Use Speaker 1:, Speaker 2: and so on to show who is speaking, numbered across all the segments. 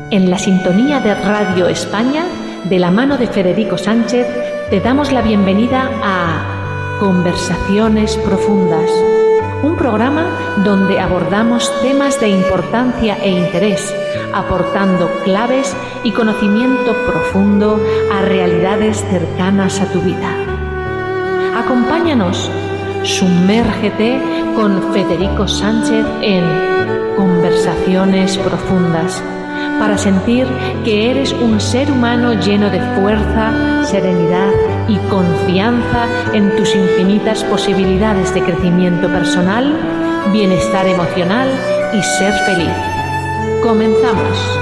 Speaker 1: En la sintonía de Radio España, de la mano de Federico Sánchez, te damos la bienvenida a Conversaciones Profundas, un programa donde abordamos temas de importancia e interés, aportando claves y conocimiento profundo a realidades cercanas a tu vida. Acompáñanos, sumérgete con Federico Sánchez en Conversaciones Profundas, para sentir que eres un ser humano lleno de fuerza, serenidad y confianza en tus infinitas posibilidades de crecimiento personal, bienestar emocional y ser feliz. Comenzamos.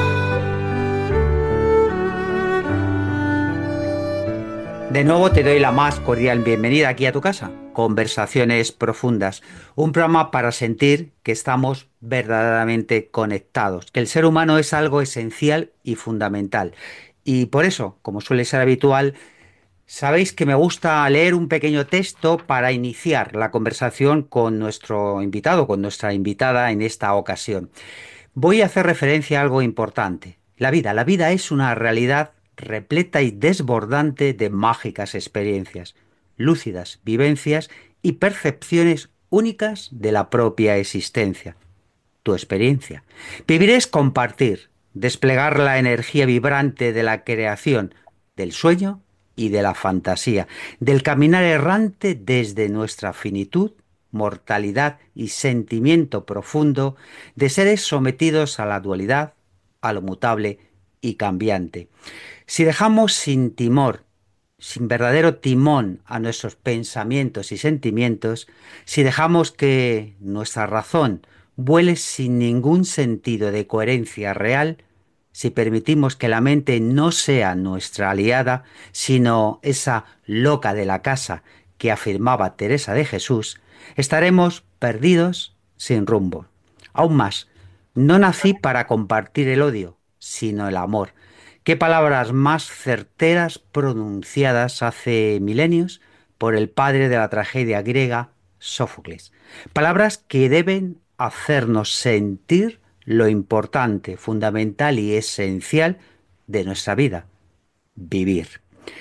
Speaker 2: De nuevo te doy la más cordial bienvenida aquí a tu casa, Conversaciones Profundas, un programa para sentir que estamos verdaderamente conectados, que el ser humano es algo esencial y fundamental. Y por eso, como suele ser habitual, sabéis que me gusta leer un pequeño texto para iniciar la conversación con nuestro invitado, con nuestra invitada en esta ocasión. Voy a hacer referencia a algo importante. La vida es una realidad repleta y desbordante de mágicas experiencias, lúcidas vivencias y percepciones únicas de la propia existencia. Tu experiencia. Vivir es compartir, desplegar la energía vibrante de la creación, del sueño y de la fantasía, del caminar errante desde nuestra finitud, mortalidad y sentimiento profundo de seres sometidos a la dualidad, a lo mutable y cambiante. Si dejamos sin timor, sin verdadero timón a nuestros pensamientos y sentimientos, si dejamos que nuestra razón vuele sin ningún sentido de coherencia real, si permitimos que la mente no sea nuestra aliada, sino esa loca de la casa que afirmaba Teresa de Jesús, estaremos perdidos sin rumbo. Aún más, no nací para compartir el odio, sino el amor. ¿Qué palabras más certeras pronunciadas hace milenios por el padre de la tragedia griega, Sófocles? Palabras que deben hacernos sentir lo importante, fundamental y esencial de nuestra vida, vivir.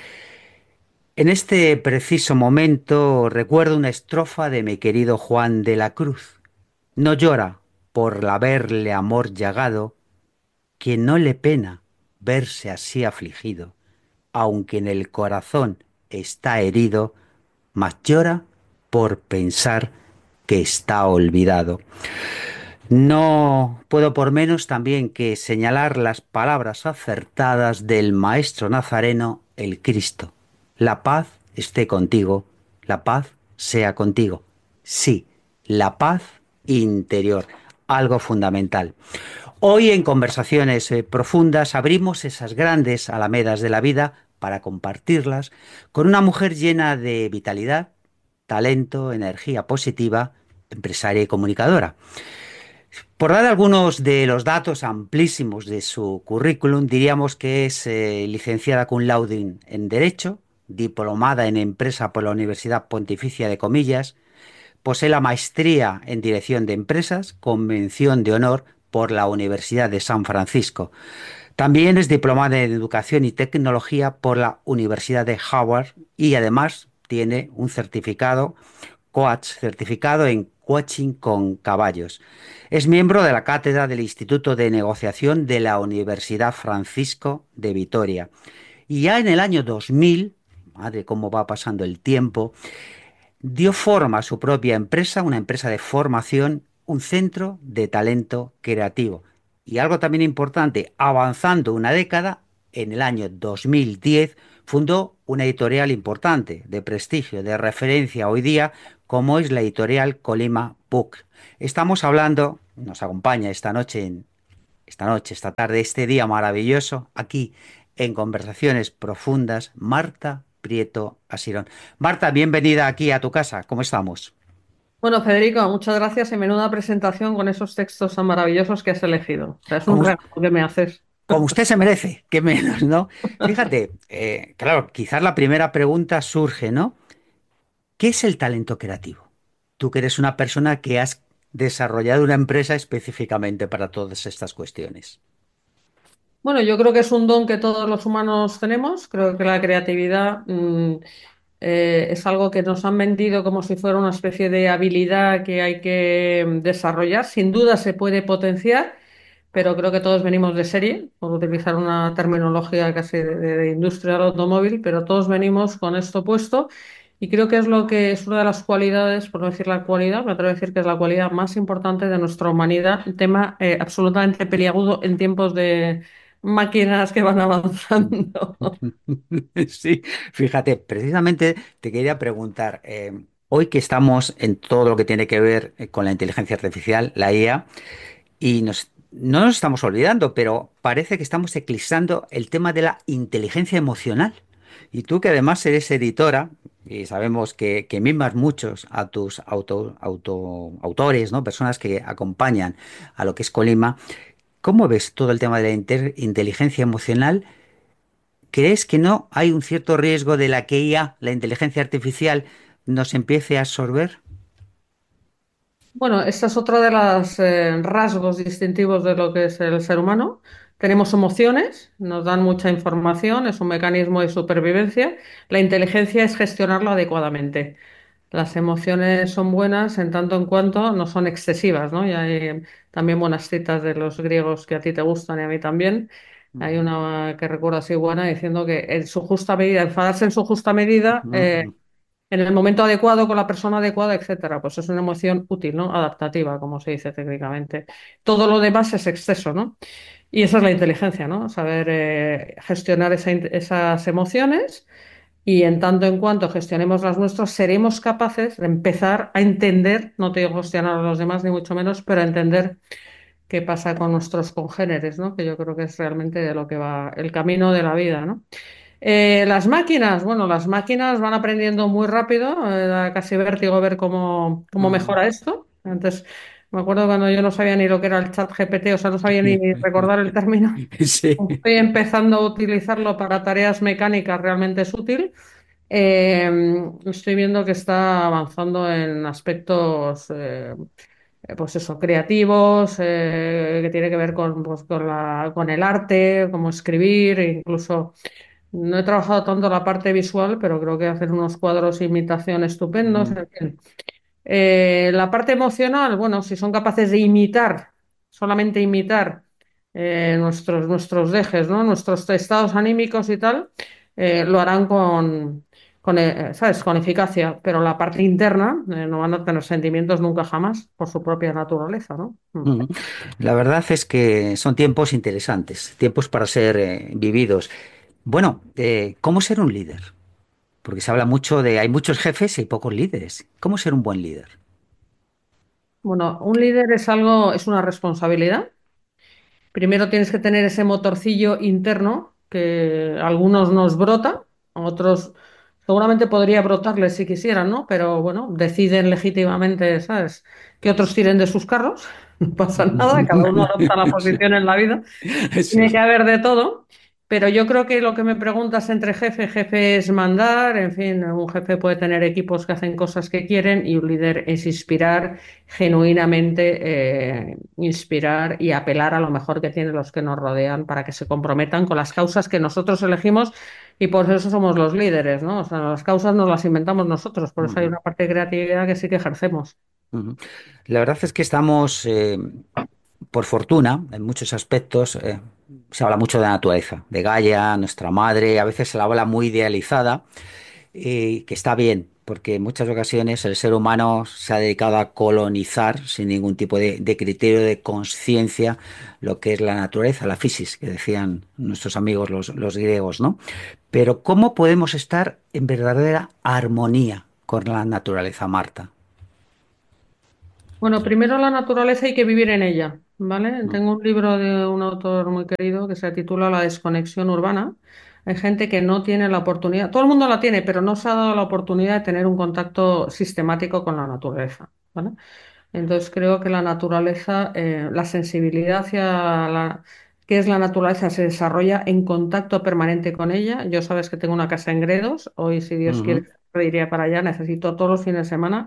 Speaker 2: En este preciso momento recuerdo una estrofa de mi querido Juan de la Cruz. No llora por haberle amor llagado, quien no le pena verse así afligido, aunque en el corazón está herido, mas llora por pensar que está olvidado. No puedo por menos también que señalar las palabras acertadas del Maestro Nazareno, el Cristo. La paz esté contigo, la paz sea contigo. Sí, la paz interior, algo fundamental. Hoy en Conversaciones Profundas abrimos esas grandes alamedas de la vida para compartirlas con una mujer llena de vitalidad, talento, energía positiva, empresaria y comunicadora. Por dar algunos de los datos amplísimos de su currículum, diríamos que es licenciada cum laude en Derecho, diplomada en Empresa por la Universidad Pontificia de Comillas, posee la maestría en Dirección de Empresas, con mención de honor por la Universidad de San Francisco. También es diplomada en Educación y Tecnología por la Universidad de Howard y además tiene un certificado, coach certificado en coaching con caballos. Es miembro de la cátedra del Instituto de Negociación de la Universidad Francisco de Vitoria. Y ya en el año 2000, madre cómo va pasando el tiempo, dio forma a su propia empresa, una empresa de formación, un centro de talento creativo. Y algo también importante, avanzando una década, en el año 2010 fundó una editorial importante, de prestigio, de referencia hoy día, como es la editorial Colima Book. Estamos hablando, nos acompaña esta tarde, este día maravilloso, aquí en Conversaciones Profundas, Marta Prieto Asirón. Marta, bienvenida aquí a tu casa. ¿Cómo estamos?
Speaker 3: Bueno, Federico, muchas gracias y menuda presentación con esos textos tan maravillosos que has elegido. O sea, es un
Speaker 2: Como,
Speaker 3: regalo que me haces.
Speaker 2: como usted se merece, qué menos, ¿no? Fíjate, claro, quizás la primera pregunta surge, ¿no? ¿Qué es el talento creativo? Tú que eres una persona que has desarrollado una empresa específicamente para todas estas cuestiones.
Speaker 3: Bueno, yo creo que es un don que todos los humanos tenemos. Creo que la creatividad es algo que nos han vendido como si fuera una especie de habilidad que hay que desarrollar. Sin duda se puede potenciar, pero creo que todos venimos de serie, por utilizar una terminología casi de industria del automóvil, pero todos venimos con esto puesto. Y creo que es lo que es una de las cualidades, por no decir la cualidad, me atrevo a decir que es la cualidad más importante de nuestra humanidad, un tema absolutamente peliagudo en tiempos de máquinas que van avanzando.
Speaker 2: Sí, fíjate, precisamente te quería preguntar, hoy que estamos en todo lo que tiene que ver con la inteligencia artificial, la IA, y no nos estamos olvidando, pero parece que estamos eclipsando el tema de la inteligencia emocional. Y tú que además eres editora, y sabemos que mimas muchos a tus autores, ¿no? Personas que acompañan a lo que es Colima, ¿cómo ves todo el tema de la inteligencia emocional? ¿Crees que no hay un cierto riesgo de la que IA, la inteligencia artificial, nos empiece a absorber?
Speaker 3: Bueno, esta es otra de los rasgos distintivos de lo que es el ser humano. Tenemos emociones, nos dan mucha información, es un mecanismo de supervivencia. La inteligencia es gestionarlo adecuadamente. Las emociones son buenas en tanto en cuanto no son excesivas, ¿no? Y hay también buenas citas de los griegos que a ti te gustan y a mí también. Hay
Speaker 2: Ujú,
Speaker 3: una que recuerdo así buena diciendo que en su justa medida, enfadarse en su justa medida,
Speaker 2: ujú,
Speaker 3: en el momento adecuado, con la persona adecuada, etcétera, pues es una emoción útil, ¿no? Adaptativa, como se dice técnicamente. Todo lo demás es exceso, ¿no? Y esa es la inteligencia, ¿no? Saber gestionar esas emociones y en tanto en cuanto gestionemos las nuestras, seremos capaces de empezar a entender, no te digo gestionar a los demás, ni mucho menos, pero a entender qué pasa con nuestros congéneres, ¿no? Que yo creo que es realmente de lo que va el camino de la vida, ¿no? Las máquinas, bueno, las máquinas van aprendiendo muy rápido, da casi vértigo ver cómo
Speaker 2: ujú.
Speaker 3: mejora esto. Antes, me acuerdo cuando yo no sabía ni lo que era el chat GPT, o sea, no sabía ni recordar el término.
Speaker 2: Sí.
Speaker 3: Estoy empezando a utilizarlo para tareas mecánicas, realmente es útil. Estoy viendo que está avanzando en aspectos, pues eso, creativos, que tiene que ver con, pues, con el arte, cómo escribir, e incluso no he trabajado tanto la parte visual, pero creo que hacer unos cuadros de imitación estupendos.
Speaker 2: Ujú,
Speaker 3: En fin. La parte emocional, bueno, si son capaces de imitar, solamente imitar nuestros dejes, ¿no? Nuestros estados anímicos y tal, lo harán ¿sabes? Con eficacia, pero la parte interna no van a tener sentimientos nunca jamás por su propia naturaleza, ¿no? Mm.
Speaker 2: ujú. La verdad es que son tiempos interesantes, tiempos para ser vividos. Bueno, ¿cómo ser un líder? Porque se habla mucho de, hay muchos jefes y pocos líderes. ¿Cómo ser un buen líder?
Speaker 3: Bueno, un líder es algo, es una responsabilidad. Primero tienes que tener ese motorcillo interno que a algunos nos brota, a otros seguramente podría brotarles si quisieran, ¿no? Pero bueno, deciden legítimamente, ¿sabes? Que otros tiren de sus carros, no pasa nada, cada uno adopta la posición en la vida.
Speaker 2: Sí.
Speaker 3: Tiene que haber de todo, pero yo creo que lo que me preguntas entre jefe es mandar, en fin, un jefe puede tener equipos que hacen cosas que quieren y un líder es inspirar genuinamente, inspirar y apelar a lo mejor que tienen los que nos rodean para que se comprometan con las causas que nosotros elegimos y por eso somos los líderes, ¿no? O sea, las causas nos las inventamos nosotros, por eso hay
Speaker 2: Ujú,
Speaker 3: una parte de creatividad que sí que ejercemos.
Speaker 2: ujú. La verdad es que estamos, por fortuna, en muchos aspectos, se habla mucho de la naturaleza, de Gaia, nuestra madre, a veces se la habla muy idealizada, que está bien, porque en muchas ocasiones el ser humano se ha dedicado a colonizar sin ningún tipo de criterio de conciencia lo que es la naturaleza, la physis, que decían nuestros amigos los griegos, ¿no? Pero ¿cómo podemos estar en verdadera armonía con la naturaleza, Marta?
Speaker 3: Bueno, primero la naturaleza hay que vivir en ella, ¿vale?
Speaker 2: Mm,
Speaker 3: Tengo un libro de un autor muy querido que se titula La desconexión urbana. Hay gente que no tiene la oportunidad, todo el mundo la tiene, pero no se ha dado la oportunidad de tener un contacto sistemático con la naturaleza, ¿vale? Entonces creo que la naturaleza, la sensibilidad hacia qué es la naturaleza, se desarrolla en contacto permanente con ella. Yo sabes que tengo una casa en Gredos, hoy si Dios quiere
Speaker 2: Ujú.
Speaker 3: iría para allá, necesito todos los fines de semana,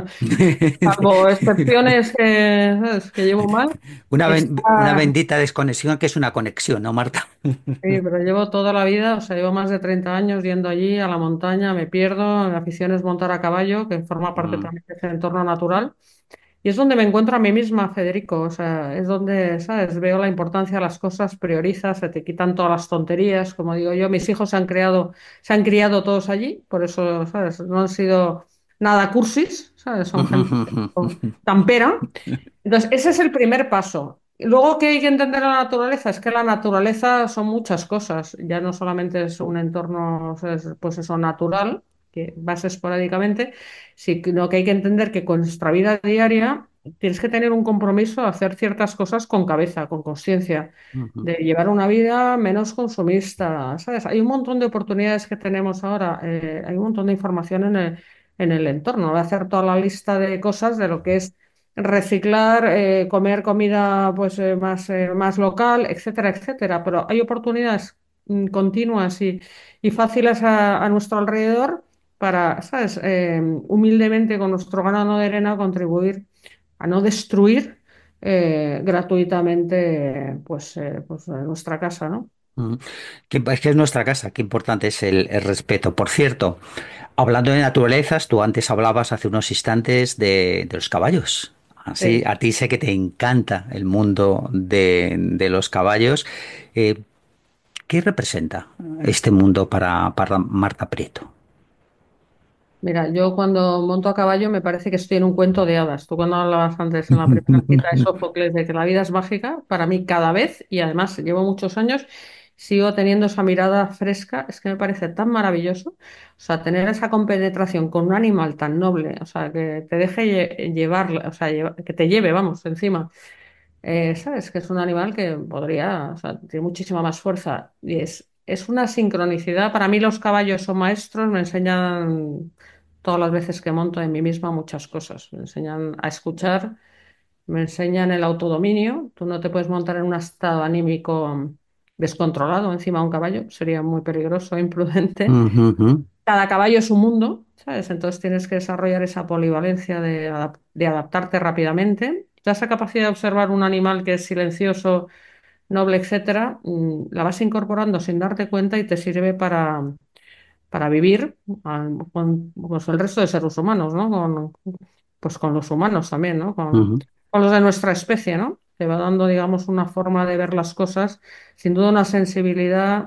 Speaker 3: salvo excepciones que, ¿sabes?, que llevo mal.
Speaker 2: Una
Speaker 3: Está,
Speaker 2: bendita desconexión que es una conexión, ¿no, Marta?
Speaker 3: sí, pero llevo toda la vida, o sea, llevo más de 30 años yendo allí a la montaña, me pierdo, mi afición es montar a caballo, que forma parte
Speaker 2: Mm,
Speaker 3: también de ese entorno natural. Y es donde me encuentro a mí misma, Federico. O sea, es donde, ¿sabes? Veo la importancia de las cosas, priorizas, se te quitan todas las tonterías. Como digo yo, mis hijos se han criado todos allí, por eso, ¿sabes? No han sido nada cursis, ¿sabes? Son gente campera. Entonces, ese es el primer paso. Luego, ¿qué hay que entender de la naturaleza? Es que la naturaleza son muchas cosas. Ya no solamente es un entorno, ¿sabes?, pues eso, natural, que vas esporádicamente, sino que hay que entender que con nuestra vida diaria tienes que tener un compromiso de hacer ciertas cosas con cabeza, con conciencia,
Speaker 2: ujú,
Speaker 3: de llevar una vida menos consumista, ¿sabes? Hay un montón de oportunidades que tenemos ahora, hay un montón de información en el entorno. Voy a hacer toda la lista de cosas de lo que es reciclar, comer comida pues más local, etcétera, etcétera. Pero hay oportunidades continuas y fáciles a nuestro alrededor para, ¿sabes? Humildemente con nuestro grano de arena contribuir a no destruir gratuitamente pues nuestra casa, ¿no?
Speaker 2: ujú. Es que es nuestra casa, qué importante es el respeto. Por cierto, hablando de naturalezas, tú antes hablabas hace unos instantes de los caballos. Así,
Speaker 3: Sí.
Speaker 2: a ti sé que te encanta el mundo de los caballos. Eh, ¿Qué representa este mundo para Marta Prieto?
Speaker 3: Mira, yo cuando monto a caballo me parece que estoy en un cuento de hadas. Tú cuando hablabas antes en la primera cita de Sófocles de que la vida es mágica, para mí cada vez, y además llevo muchos años, sigo teniendo esa mirada fresca, es que me parece tan maravilloso. O sea, tener esa compenetración con un animal tan noble, o sea, que te deje llevar, o sea, que te lleve, vamos, encima. ¿Sabes? Que es un animal que podría, o sea, tiene muchísima más fuerza y es una sincronicidad. Para mí los caballos son maestros, me enseñan todas las veces que monto en mí misma muchas cosas. Me enseñan a escuchar, me enseñan el autodominio. Tú no te puedes montar en un estado anímico descontrolado encima de un caballo, sería muy peligroso, imprudente.
Speaker 2: Ujú, ujú,
Speaker 3: Cada caballo es un mundo, ¿sabes? Entonces tienes que desarrollar esa polivalencia de adaptarte rápidamente. Esa capacidad de observar un animal que es silencioso, noble, etcétera, la vas incorporando sin darte cuenta y te sirve para vivir con pues, el resto de seres humanos, ¿no? Pues con los humanos también, ¿no?
Speaker 2: ujú,
Speaker 3: Con los de nuestra especie, ¿no? Te va dando, digamos, una forma de ver las cosas, sin duda una sensibilidad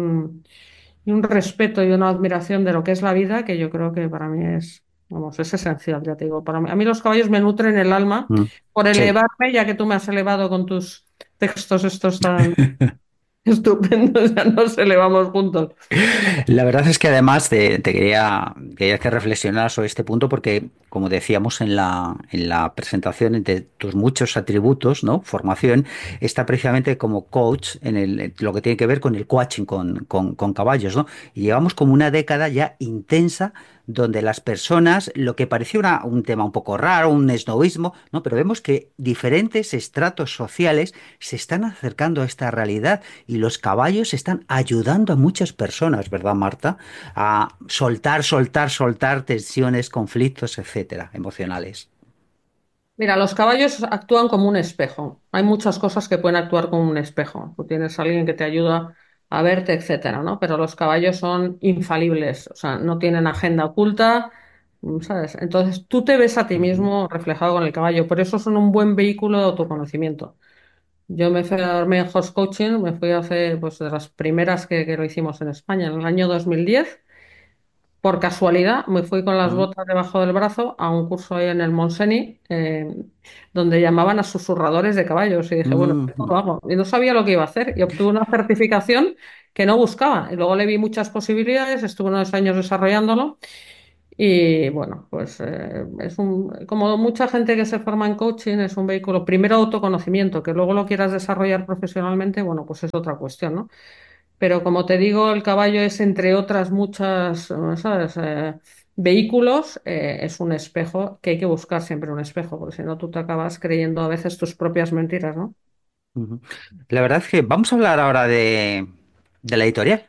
Speaker 3: y un respeto y una admiración de lo que es la vida, que yo creo que para mí es, vamos, es esencial, ya te digo. Para mí, a mí los caballos me nutren el alma
Speaker 2: ujú.
Speaker 3: por
Speaker 2: Sí.
Speaker 3: elevarme, ya que tú me has elevado con tus textos estos tan estupendos, ya nos elevamos juntos.
Speaker 2: La verdad es que además quería hacer reflexionar sobre este punto porque, como decíamos en la presentación, entre tus muchos atributos, ¿no? Formación, está precisamente como coach en lo que tiene que ver con el coaching con caballos, ¿no? Y llevamos como una década ya intensa donde las personas, lo que parecía un tema un poco raro, un esnovismo, ¿no? Pero vemos que diferentes estratos sociales se están acercando a esta realidad y los caballos están ayudando a muchas personas, ¿verdad, Marta? A soltar tensiones, conflictos, etcétera, emocionales.
Speaker 3: Mira, los caballos actúan como un espejo. Hay muchas cosas que pueden actuar como un espejo. Tú tienes a alguien que te ayuda a verte, etcétera, ¿no? Pero los caballos son infalibles, o sea, no tienen agenda oculta, ¿sabes? Entonces tú te ves a ti
Speaker 2: Ujú,
Speaker 3: mismo reflejado con el caballo. Por eso son un buen vehículo de autoconocimiento. Yo me fui a darme horse coaching, me fui hace, pues, de las primeras que lo hicimos en España, en el año 2010. Por casualidad, me fui con las
Speaker 2: ujú,
Speaker 3: botas debajo del brazo a un curso ahí en el Montseny, donde llamaban a susurradores de caballos. Y dije, bueno, esto
Speaker 2: ujú,
Speaker 3: lo hago. Y no sabía lo que iba a hacer. Y obtuve una certificación que no buscaba. Y luego le vi muchas posibilidades, estuve unos años desarrollándolo. Y bueno, pues como mucha gente que se forma en coaching, es un vehículo, primero autoconocimiento, que luego lo quieras desarrollar profesionalmente, bueno, pues es otra cuestión, ¿no? Pero como te digo, el caballo es, entre otras muchas, ¿sabes? Vehículos, es un espejo que hay que buscar siempre un espejo, porque si no tú te acabas creyendo a veces tus propias mentiras, ¿no?
Speaker 2: Ujú. La verdad es que vamos a hablar ahora de la editorial,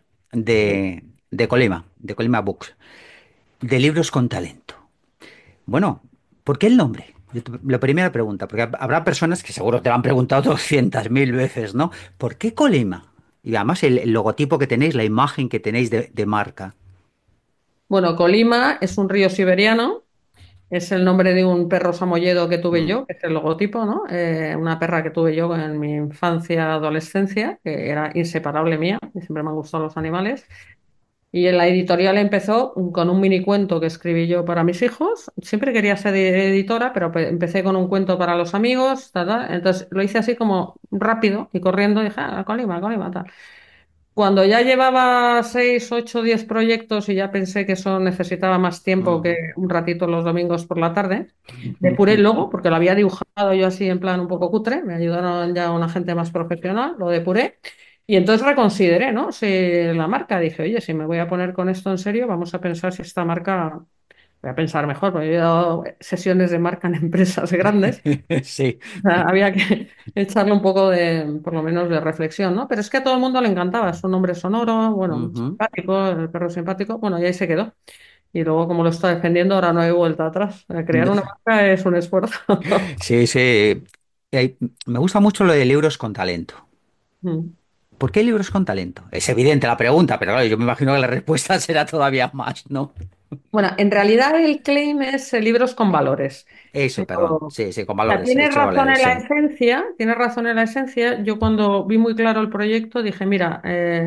Speaker 2: de Colima Books, de libros con talento. Bueno, ¿por qué el nombre? La primera pregunta, porque habrá personas que seguro te lo han preguntado 200.000 veces, ¿no? ¿Por qué Colima? Y además el logotipo que tenéis, la imagen que tenéis de marca.
Speaker 3: Bueno, Colima es un río siberiano. Es el nombre de un perro samoyedo que tuve
Speaker 2: Mm,
Speaker 3: yo, que es el logotipo, ¿no? Una perra que tuve yo en mi infancia, adolescencia, que era inseparable mía, y siempre me han gustado los animales. Y en la editorial empezó con un mini cuento que escribí yo para mis hijos. Siempre quería ser editora, pero empecé con un cuento para los amigos, tal, tal. Entonces lo hice así como rápido y corriendo, dije, ah, Colima, Colima, tal. Cuando ya llevaba 6, 8, 10 proyectos y ya pensé que eso necesitaba más tiempo
Speaker 2: mm,
Speaker 3: que un ratito los domingos por la tarde, depuré el logo porque lo había dibujado yo así en plan un poco cutre, me ayudaron ya una gente más profesional, lo depuré y entonces reconsideré, ¿no? Si la marca, dije, oye, si me voy a poner con esto en serio, vamos a pensar si esta marca, voy a pensar mejor, porque yo he dado sesiones de marca en empresas grandes.
Speaker 2: Sí.
Speaker 3: O sea, había que echarle un poco de, por lo menos, de reflexión, ¿no? Pero es que a todo el mundo le encantaba, es un nombre sonoro, bueno,
Speaker 2: Ujú.
Speaker 3: simpático, el perro simpático, bueno, y ahí se quedó. Y luego, como lo está defendiendo, ahora no hay vuelta atrás. Crear una marca es un esfuerzo.
Speaker 2: Sí, sí. Me gusta mucho lo de libros con talento.
Speaker 3: Mm.
Speaker 2: ¿Por qué libros con talento? Es evidente la pregunta, pero claro, yo me imagino que la respuesta será todavía más, ¿no?
Speaker 3: Bueno, en realidad el claim es libros con valores.
Speaker 2: Eso,
Speaker 3: Pero,
Speaker 2: perdón.
Speaker 3: o
Speaker 2: Sí, sí, con
Speaker 3: sea,
Speaker 2: valores. He
Speaker 3: tienes
Speaker 2: dicho
Speaker 3: razón
Speaker 2: valores,
Speaker 3: en la
Speaker 2: sí.
Speaker 3: esencia, tienes razón en la esencia. Yo cuando vi muy claro el proyecto dije, mira,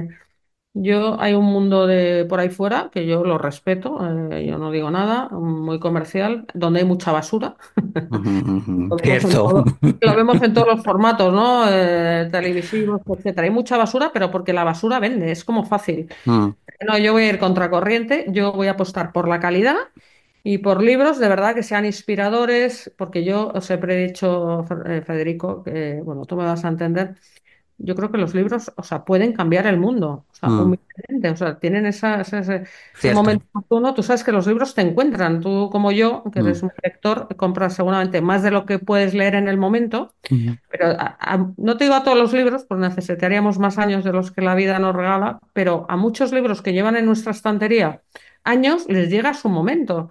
Speaker 3: yo hay un mundo de por ahí fuera que yo lo respeto, yo no digo nada, muy comercial, donde hay mucha basura.
Speaker 2: Ujú, ujú.
Speaker 3: Lo vemos en
Speaker 2: Cierto.
Speaker 3: lo vemos en todos los formatos, ¿no? Televisivos, etcétera. Hay mucha basura, pero porque la basura vende, es como fácil.
Speaker 2: Mm,
Speaker 3: No, yo voy a ir contracorriente, yo voy a apostar por la calidad y por libros de verdad que sean inspiradores, porque yo os he predicho, Federico, que, bueno, tú me vas a entender. Yo creo que los libros, o sea, pueden cambiar el mundo, o sea,
Speaker 2: mm.
Speaker 3: humildemente, o sea, tienen ese
Speaker 2: Cierto.
Speaker 3: momento oportuno. Tú sabes que los libros te encuentran, tú como yo, que eres
Speaker 2: Mm,
Speaker 3: un lector, compras seguramente más de lo que puedes leer en el momento,
Speaker 2: ujú,
Speaker 3: pero no te digo a todos los libros, pues necesitaríamos más años de los que la vida nos regala, pero a muchos libros que llevan en nuestra estantería años les llega su momento.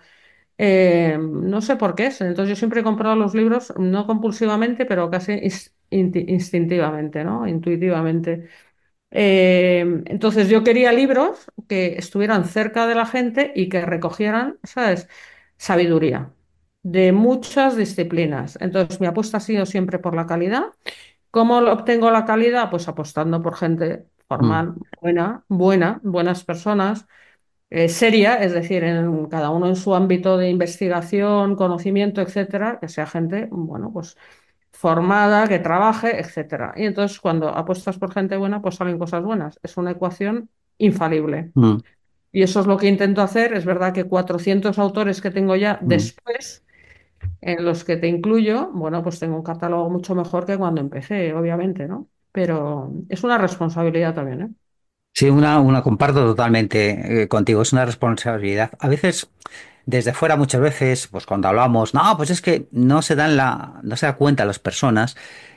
Speaker 3: No sé por qué es. Entonces yo siempre he comprado los libros, no compulsivamente, pero casi instintivamente, ¿no? Intuitivamente. Entonces yo quería libros que estuvieran cerca de la gente y que recogieran, ¿sabes? Sabiduría de muchas disciplinas. Entonces mi apuesta ha sido siempre por la calidad. ¿Cómo obtengo la calidad? Pues apostando por gente
Speaker 2: mm,
Speaker 3: formal, buenas personas, seria, es decir, en cada uno en su ámbito de investigación, conocimiento, etcétera, que sea gente, bueno, pues formada, que trabaje, etcétera. Y entonces cuando apuestas por gente buena, pues salen cosas buenas. Es una ecuación infalible.
Speaker 2: mm,
Speaker 3: Y eso es lo que intento hacer. Es verdad que 400 autores que tengo ya
Speaker 2: mm.
Speaker 3: después, en los que te incluyo, bueno, pues tengo un catálogo mucho mejor que cuando empecé, obviamente, ¿no? Pero es una responsabilidad también, ¿eh?
Speaker 2: Sí, una comparto totalmente contigo, es una responsabilidad. A veces, desde fuera, muchas veces, pues cuando hablamos, no, pues es que no se da cuenta las personas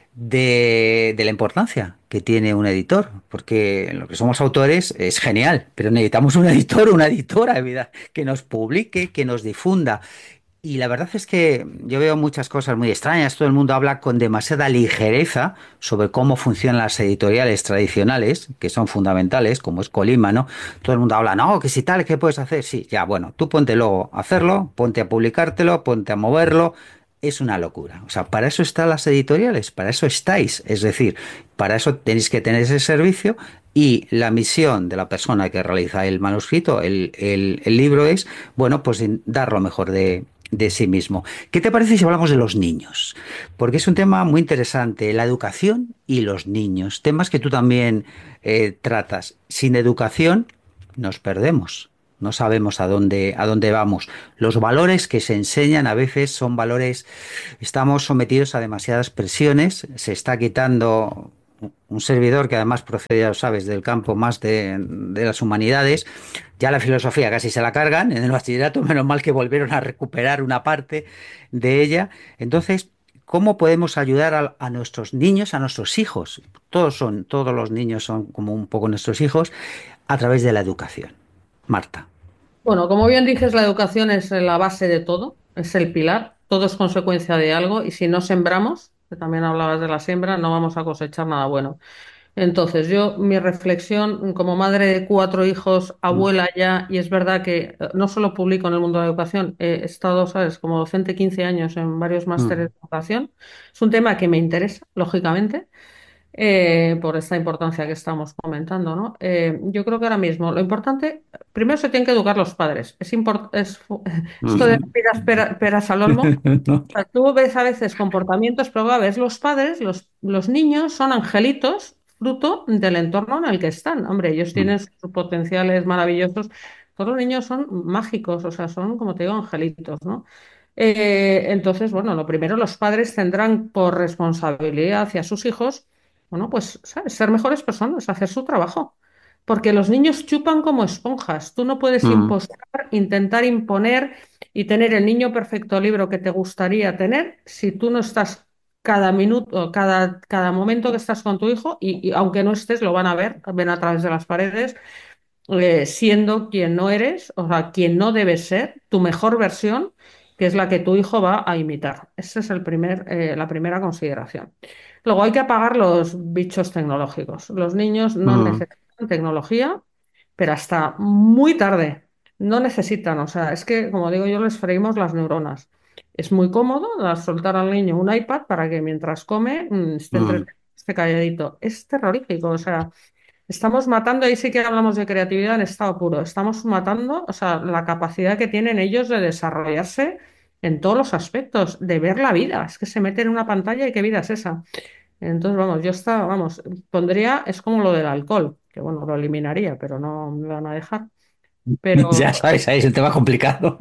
Speaker 2: de la importancia que tiene un editor, porque lo que somos autores es genial, pero necesitamos un editor, una editora, ¿verdad? Que nos publique, que nos difunda. Y la verdad es que yo veo muchas cosas muy extrañas. Todo el mundo habla con demasiada ligereza sobre cómo funcionan las editoriales tradicionales, que son fundamentales, como es Colima, ¿no? Todo el mundo habla, no, que si tal, ¿qué puedes hacer? Sí, ya, bueno, tú ponte luego a hacerlo, ponte a publicártelo, ponte a moverlo. Es una locura. O sea, para eso están las editoriales, para eso estáis. Es decir, para eso tenéis que tener ese servicio y la misión de la persona que realiza el manuscrito, el libro es, bueno, pues dar lo mejor de sí mismo. ¿Qué te parece si hablamos de los niños? Porque es un tema muy interesante, la educación y los niños, temas que tú también tratas. Sin educación nos perdemos. No sabemos a dónde vamos. Los valores que se enseñan a veces son valores, estamos sometidos a demasiadas presiones, se está quitando un servidor que además procede, ya lo sabes, del campo más de las humanidades, ya la filosofía casi se la cargan en el bachillerato, menos mal que volvieron a recuperar una parte de ella. Entonces, cómo podemos ayudar a nuestros niños, a nuestros hijos. Todos los niños son como un poco nuestros hijos a través de la educación. Marta.
Speaker 3: Bueno, como bien dices, la educación es la base de todo, es el pilar, todo es consecuencia de algo y si no sembramos, que también hablabas de la siembra, no vamos a cosechar nada bueno. Entonces, mi reflexión como madre de cuatro hijos,
Speaker 2: Mm,
Speaker 3: abuela ya, y es verdad que no solo publico en el mundo de la educación, he estado, sabes, como docente 15 años en varios másteres
Speaker 2: mm,
Speaker 3: de educación. Es un tema que me interesa, lógicamente, por esta importancia que estamos comentando, ¿no? Yo creo que ahora mismo lo importante, primero se tienen que educar los padres. Esto de
Speaker 2: mm.
Speaker 3: peras, peras al olmo.
Speaker 2: No.
Speaker 3: Sea, tú ves a veces comportamientos, pero a veces los padres, los niños son angelitos fruto del entorno en el que están. Hombre, ellos
Speaker 2: Mm,
Speaker 3: tienen sus potenciales maravillosos. Todos los niños son mágicos, o sea, son, como te digo, angelitos, ¿no? Entonces, bueno, lo primero, los padres tendrán por responsabilidad hacia sus hijos, bueno, pues, ¿sabes? Ser mejores personas, hacer su trabajo. Porque los niños chupan como esponjas. Tú no puedes
Speaker 2: mm,
Speaker 3: impostar, intentar imponer y tener el niño perfecto libro que te gustaría tener si tú no estás cada minuto, cada momento que estás con tu hijo y aunque no estés, lo van a ver, ven a través de las paredes, siendo quien no eres, o sea, quien no debes ser, tu mejor versión, que es la que tu hijo va a imitar. Esa es la primera consideración. Luego hay que apagar los bichos tecnológicos. Los niños no
Speaker 2: mm,
Speaker 3: necesitan tecnología, pero hasta muy tarde. No necesitan, o sea, es que, como digo yo, les freímos las neuronas. Es muy cómodo soltar al niño un iPad para que mientras come
Speaker 2: mm.
Speaker 3: esté calladito. Es terrorífico, o sea, estamos matando, ahí sí que hablamos de creatividad en estado puro, estamos matando, o sea, la capacidad que tienen ellos de desarrollarse en todos los aspectos, de ver la vida. Es que se meten en una pantalla y qué vida es esa. Entonces, vamos, pondría, es como lo del alcohol, que bueno, lo eliminaría, pero no me van a dejar.
Speaker 2: Ya
Speaker 3: Pero
Speaker 2: sabes, ahí es un tema complicado.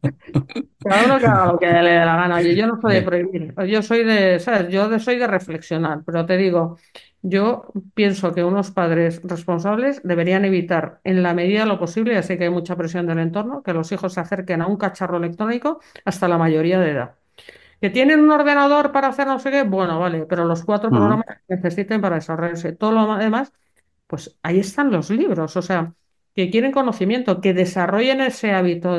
Speaker 3: cada uno que haga lo que le dé la gana. Oye, yo no soy de prohibir, yo soy de, ¿sabes? Soy de reflexionar, pero te digo, yo pienso que unos padres responsables deberían evitar, en la medida de lo posible, ya sé que hay mucha presión del entorno, que los hijos se acerquen a un cacharro electrónico hasta la mayoría de edad. ¿Que tienen un ordenador para hacer no sé qué? Bueno, vale, pero los cuatro
Speaker 2: Mm.
Speaker 3: programas que necesiten para desarrollarse. Todo lo demás, pues ahí están los libros, o sea, que quieren conocimiento, que desarrollen ese hábito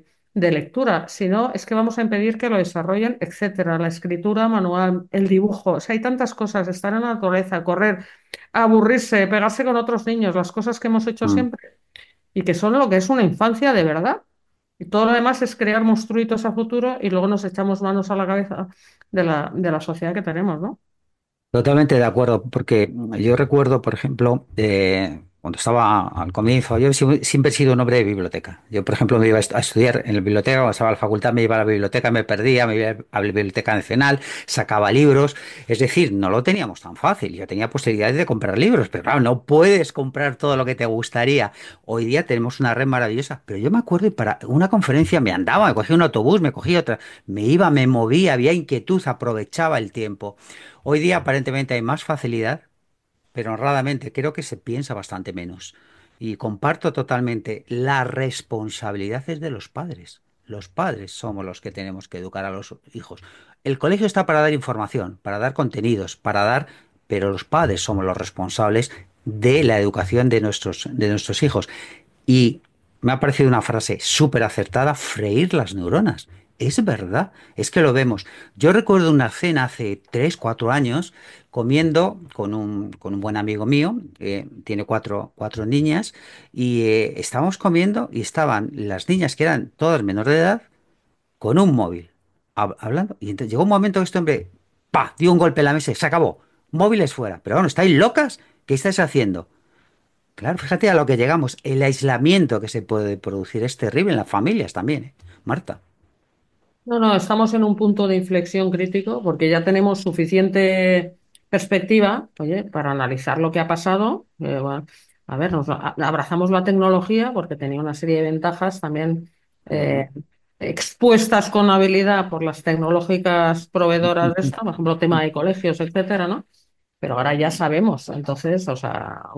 Speaker 3: de lectura. Si no, es que vamos a impedir que lo desarrollen, etcétera. La escritura manual, el dibujo, o sea, hay tantas cosas, estar en la naturaleza, correr, aburrirse, pegarse con otros niños, las cosas que hemos hecho
Speaker 2: Mm.
Speaker 3: siempre y que son lo que es una infancia de verdad. Y todo lo demás es crear monstruitos a futuro y luego nos echamos manos a la cabeza de la sociedad que tenemos, ¿no?
Speaker 2: Totalmente de acuerdo, porque yo recuerdo, por ejemplo, cuando estaba al comienzo, yo siempre he sido un hombre de biblioteca. Yo, por ejemplo, me iba a estudiar en la biblioteca, cuando estaba en la facultad me iba a la biblioteca, me perdía, me iba a la Biblioteca Nacional, sacaba libros. Es decir, no lo teníamos tan fácil. Yo tenía posibilidades de comprar libros, pero claro, no puedes comprar todo lo que te gustaría. Hoy día tenemos una red maravillosa, pero yo me acuerdo y para una conferencia me andaba, me cogía un autobús, me cogía otra, me iba, me movía, había inquietud, aprovechaba el tiempo. Hoy día aparentemente hay más facilidad, pero honradamente creo que se piensa bastante menos. Y comparto totalmente, la responsabilidad es de los padres. Los padres somos los que tenemos que educar a los hijos. El colegio está para dar información, para dar contenidos, para dar, pero los padres somos los responsables de la educación de nuestros hijos. Y me ha parecido una frase súper acertada, freír las neuronas. Es verdad, es que lo vemos. Yo recuerdo una cena hace 3, 4 años comiendo con un buen amigo mío, que tiene cuatro niñas, y estábamos comiendo y estaban las niñas, que eran todas menores de edad, con un móvil, hablando. Y entonces llegó un momento que este hombre, ¡pa!, dio un golpe en la mesa y se acabó. Móviles fuera. Pero bueno, ¿estáis locas? ¿Qué estáis haciendo? Claro, fíjate a lo que llegamos. El aislamiento que se puede producir es terrible en las familias también, ¿eh? Marta.
Speaker 3: No, no, estamos en un punto de inflexión crítico porque ya tenemos suficiente perspectiva, oye, para analizar lo que ha pasado. Bueno, a ver, abrazamos la tecnología porque tenía una serie de ventajas también
Speaker 2: Ujú.
Speaker 3: eh, expuestas con habilidad por las tecnológicas proveedoras de esto, por ejemplo, tema de colegios, etcétera, ¿no? Pero ahora ya sabemos, entonces, o sea,